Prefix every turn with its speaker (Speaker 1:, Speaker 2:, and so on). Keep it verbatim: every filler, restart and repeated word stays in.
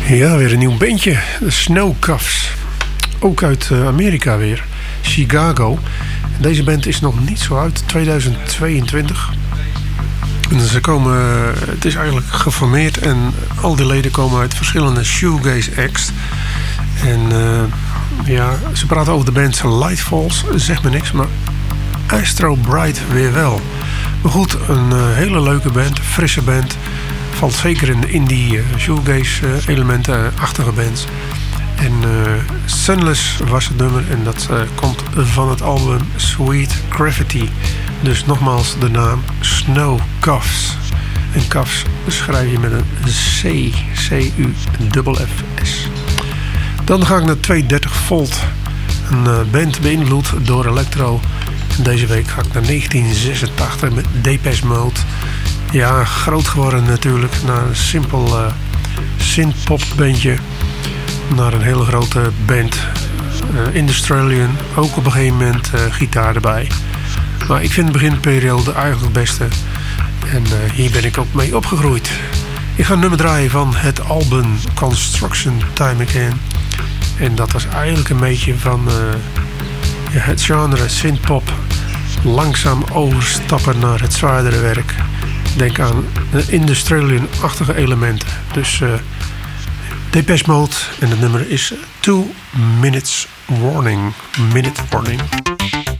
Speaker 1: Ja, weer een nieuw bandje. De Snow Cuffs. Ook uit uh, Amerika weer. Chicago. Deze band is nog niet zo oud. tweeduizend tweeëntwintig. En ze komen, uh, het is eigenlijk geformeerd. En al die leden komen uit verschillende shoegaze acts. En uh, ja, ze praten over de band Lightfalls. Zegt me niks, maar Astro Bright weer wel. Maar goed, een uh, hele leuke band. Frisse band. Valt zeker in, in die uh, shoegaze uh, elementen-achtige bands. En uh, Sunless was het nummer. En dat uh, komt van het album Sweet Gravity. Dus nogmaals de naam Snow Cuffs. En Cuffs schrijf je met een C. C U F F S. Dan ga ik naar tweehonderddertig volt. Een uh, band beïnvloed door electro. En deze week ga ik naar negentien zesentachtig met Depeche Mode. Ja, groot geworden natuurlijk. Naar een simpel uh, synth-pop bandje. Naar een hele grote band. Uh, Industrialian. Ook op een gegeven moment uh, gitaar erbij. Maar ik vind de beginperiode eigenlijk het beste. En uh, hier ben ik ook mee opgegroeid. Ik ga een nummer draaien van het album Construction Time Again. En dat was eigenlijk een beetje van uh, ja, het genre synthpop. Langzaam overstappen naar het zwaardere werk. Denk aan de Industrialian-achtige elementen. Dus uh, Depeche Mode en het nummer is Two Minutes Warning. Minute Warning.